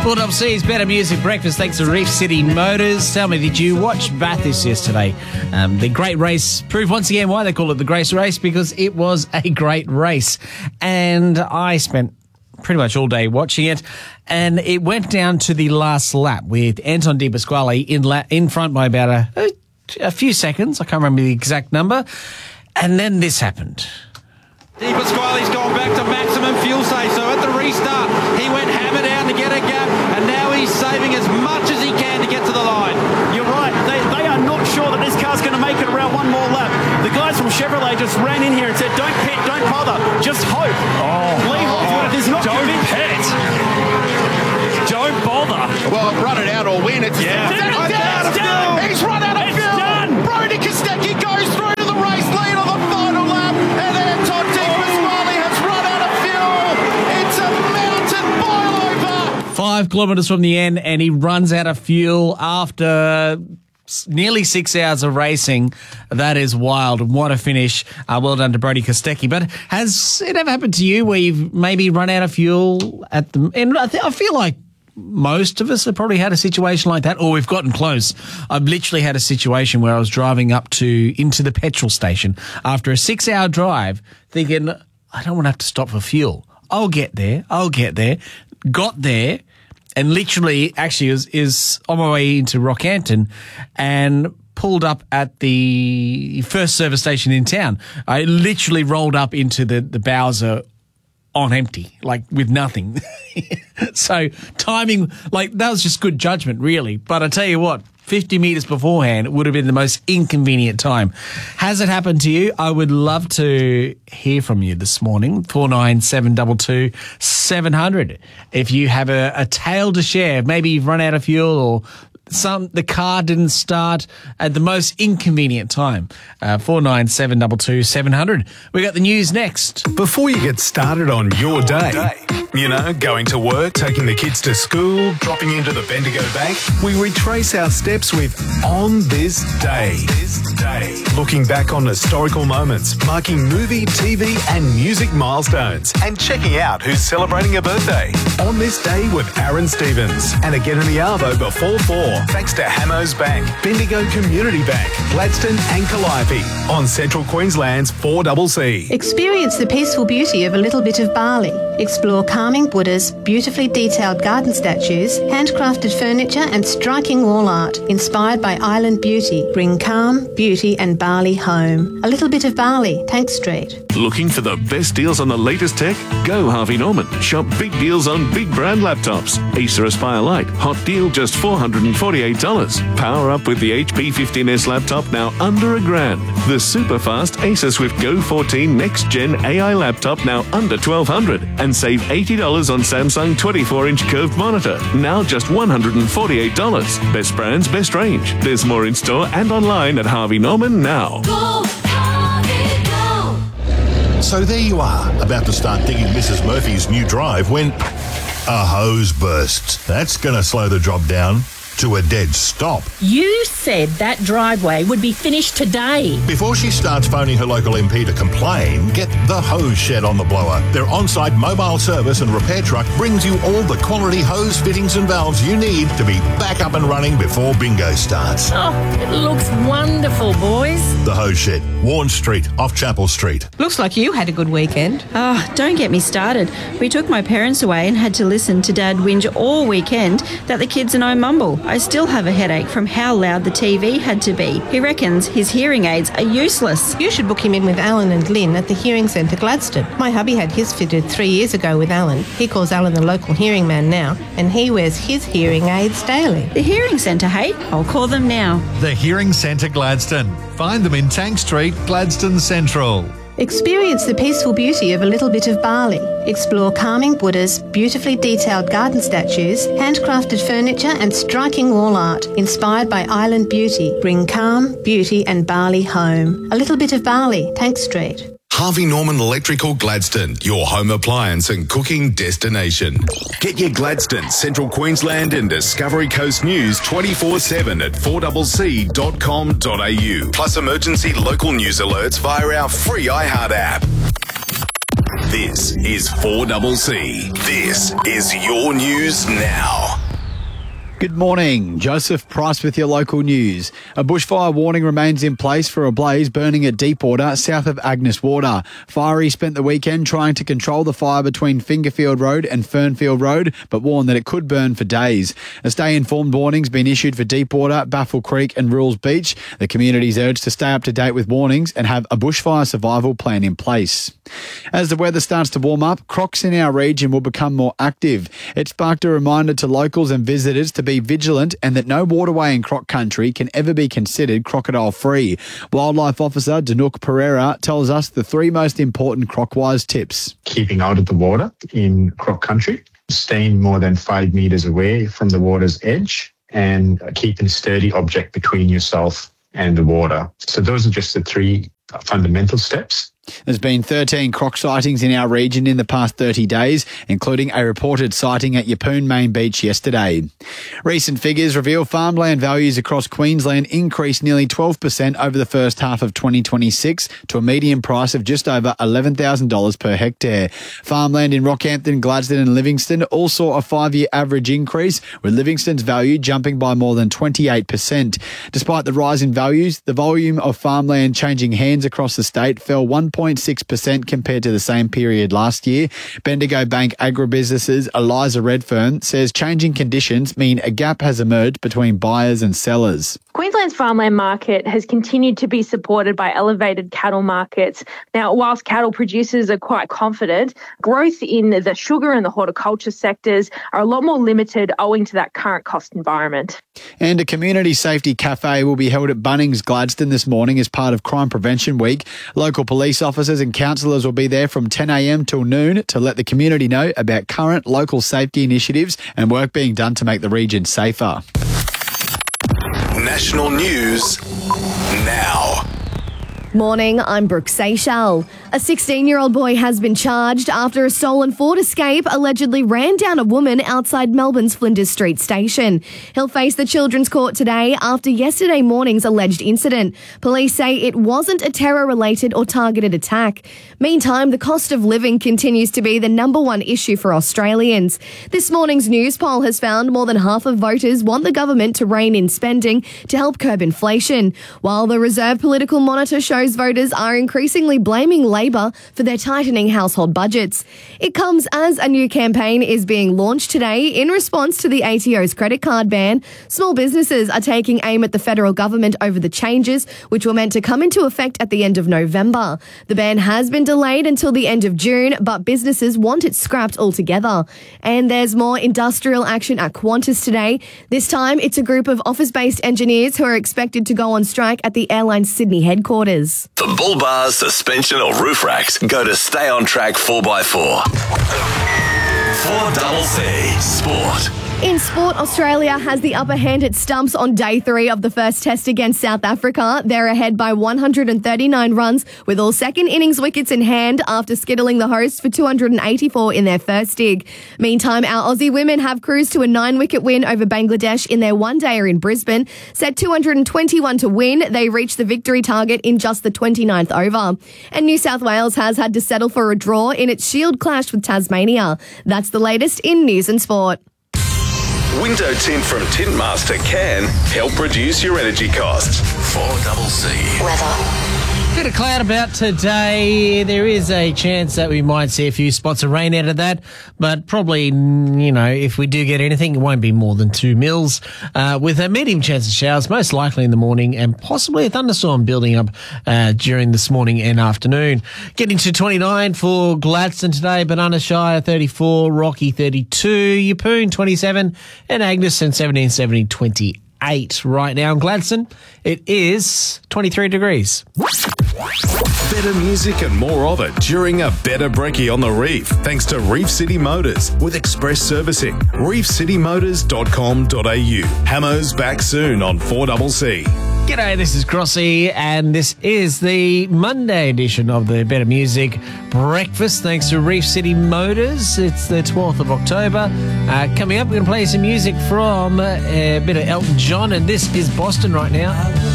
4C's Better Music Breakfast thanks to Reef City Motors. Tell me, did you watch Bathurst yesterday? The great race proved once again why they call it the Grace Race, because it was a great race. And I spent pretty much all day watching it, and it went down to the last lap with Anton De Pasquale in front by about a few seconds. I can't remember the exact number. And then this happened. De Pasquale's gone back to maximum fuel save, so at the restart he went hammer down to get a gap, and now he's saving as much as he can to get to the line. You're right, they are not sure that this car's going to make it around one more lap. The guys from Chevrolet just ran in here and said, don't pit, don't bother, just hope. Lee Holdsworth is not convinced. Don't pit. Don't bother. Well, run it out or win. It's Yeah. He's run out of fuel. Done. Brody Kostecki goes through to the race lead on the final lap, and Anton De Pasquale has run out of fuel. It's a mountain boilover. 5 kilometres from the end, and he runs out of fuel after nearly 6 hours of racing. That is wild. What a finish. Well done to Brody Kostecki. But has it ever happened to you where you've maybe run out of fuel at the end? I feel like most of us have probably had a situation like that, or we've gotten close. I've literally had a situation where I was driving into the petrol station after a 6-hour drive thinking, I don't want to have to stop for fuel. I'll get there. Got there. And literally, actually, is on my way into Rockhampton and pulled up at the first service station in town. I literally rolled up into the Bowser on empty, like with nothing. So timing, like that was just good judgment, really. But I tell you what, 50 metres beforehand, it would have been the most inconvenient time. Has it happened to you? I would love to hear from you this morning. 49722 700. If you have a tale to share, maybe you've run out of fuel or the car didn't start at the most inconvenient time. 49722 700. We got the news next. Before you get started on your day, you know, going to work, taking the kids to school, dropping into the Bendigo Bank, we retrace our steps with On This Day. Looking back on historical moments, marking movie, TV and music milestones, and checking out who's celebrating a birthday. On This Day with Aaron Stevens. And again in the Arvo before 4, thanks to Hamos Bank, Bendigo Community Bank, Gladstone and Calliope on Central Queensland's 4CC. Experience the peaceful beauty of a little bit of Bali. Explore calming Buddhas, beautifully detailed garden statues, handcrafted furniture and striking wall art inspired by island beauty. Bring calm, beauty and Bali home. A little bit of Bali, Tank Street. Looking for the best deals on the latest tech? Go Harvey Norman. Shop big deals on big brand laptops. Acer Aspire Lite, hot deal just $448. Power up with the HP 15S laptop now under $1,000. The super fast Acer Swift Go 14 next gen AI laptop now under $1,200. And save $80 on Samsung 24-inch curved monitor, now just $148. Best brands, best range. There's more in store and online at Harvey Norman now. Go, Harvey, go. So there you are, about to start digging Mrs. Murphy's new drive when a hose bursts. That's going to slow the job down to a dead stop. You said that driveway would be finished today. Before she starts phoning her local MP to complain, get the Hose Shed on the blower. Their on-site mobile service and repair truck brings you all the quality hose fittings and valves you need to be back up and running before bingo starts. Oh, it looks wonderful, boys. The Hose Shed, Warren Street, off Chapel Street. Looks like you had a good weekend. Oh, don't get me started. We took my parents away and had to listen to Dad whinge all weekend that the kids and I mumble. I still have a headache from how loud the TV had to be. He reckons his hearing aids are useless. You should book him in with Alan and Lynn at the Hearing Centre Gladstone. My hubby had his fitted 3 years ago with Alan. He calls Alan the local hearing man now, and he wears his hearing aids daily. The Hearing Centre, hey? I'll call them now. The Hearing Centre Gladstone. Find them in Tank Street, Gladstone Central. Experience the peaceful beauty of a little bit of Bali. Explore calming Buddhas, beautifully detailed garden statues, handcrafted furniture and striking wall art inspired by island beauty. Bring calm, beauty and Bali home. A little bit of Bali, Tank Street. Harvey Norman Electrical Gladstone, your home appliance and cooking destination. Get your Gladstone, Central Queensland and Discovery Coast news 24/7 at 4CC.com.au. Plus emergency local news alerts via our free iHeart app. This is 4CC. This is your news now. Good morning. Joseph Price with your local news. A bushfire warning remains in place for a blaze burning at Deepwater, south of Agnes Water. Fiery spent the weekend trying to control the fire between Fingerfield Road and Fernfield Road, but warned that it could burn for days. A stay-informed warning's been issued for Deepwater, Baffle Creek and Rules Beach. The community's urged to stay up to date with warnings and have a bushfire survival plan in place. As the weather starts to warm up, crocs in our region will become more active. It sparked a reminder to locals and visitors to be vigilant and that no waterway in croc country can ever be considered crocodile-free. Wildlife Officer Danook Pereira tells us the 3 most important croc-wise tips. Keeping out of the water in croc country, staying more than 5 metres away from the water's edge, and keeping a sturdy object between yourself and the water. So those are just the 3 fundamental steps. There's been 13 croc sightings in our region in the past 30 days, including a reported sighting at Yeppoon Main Beach yesterday. Recent figures reveal farmland values across Queensland increased nearly 12% over the first half of 2026 to a median price of just over $11,000 per hectare. Farmland in Rockhampton, Gladstone and Livingston all saw a 5-year average increase, with Livingston's value jumping by more than 28%. Despite the rise in values, the volume of farmland changing hands across the state fell 1.6% compared to the same period last year. Bendigo Bank Agribusinesses' Eliza Redfern says changing conditions mean a gap has emerged between buyers and sellers. Queensland's farmland market has continued to be supported by elevated cattle markets. Now, whilst cattle producers are quite confident, growth in the sugar and the horticulture sectors are a lot more limited owing to that current cost environment. And a community safety cafe will be held at Bunnings Gladstone this morning as part of Crime Prevention Week. Local police officers and councillors will be there from 10 a.m. till noon to let the community know about current local safety initiatives and work being done to make the region safer. National news now. Morning, I'm Brooke Seychelles. A 16-year-old boy has been charged after a stolen Ford Escape allegedly ran down a woman outside Melbourne's Flinders Street station. He'll face the Children's Court today after yesterday morning's alleged incident. Police say it wasn't a terror-related or targeted attack. Meantime, the cost of living continues to be the number one issue for Australians. This morning's news poll has found more than half of voters want the government to rein in spending to help curb inflation, while the Reserve Political Monitor shows voters are increasingly blaming Labor for their tightening household budgets. It comes as a new campaign is being launched today in response to the ATO's credit card ban. Small businesses are taking aim at the federal government over the changes, which were meant to come into effect at the end of November. The ban has been delayed until the end of June, but businesses want it scrapped altogether. And there's more industrial action at Qantas today. This time, it's a group of office-based engineers who are expected to go on strike at the airline's Sydney headquarters. For bull bars, suspension or roof racks, go to Stay On Track 4x4. 4CC Sport. In sport, Australia has the upper hand at stumps on day 3 of the first test against South Africa. They're ahead by 139 runs with all second innings wickets in hand after skittling the hosts for 284 in their first dig. Meantime, our Aussie women have cruised to a 9-wicket win over Bangladesh in their one-dayer in Brisbane. Set 221 to win, they reached the victory target in just the 29th over. And New South Wales has had to settle for a draw in its Shield clash with Tasmania. That's the latest in news and sport. Window tint from Tintmaster can help reduce your energy costs. 4CC. Weather. Bit of cloud about today. There is a chance that we might see a few spots of rain out of that, but probably, if we do get anything, it won't be more than 2 mils, with a medium chance of showers, most likely in the morning, and possibly a thunderstorm building up during this morning and afternoon. Getting to 29 for Gladstone today, Banana Shire 34, Rocky 32, Yeppoon 27, and Agnes and 1770 28. Right now in Gladstone, it is 23 degrees. Better music and more of it during a better brekkie on the Reef. Thanks to Reef City Motors with express servicing. reefcitymotors.com.au. Hammo's back soon on 4CC. G'day, this is Crossy, and this is the Monday edition of the Better Music Breakfast, thanks to Reef City Motors. It's the 12th of October. Coming up, we're going to play some music from a bit of Elton John, and this is Boston right now.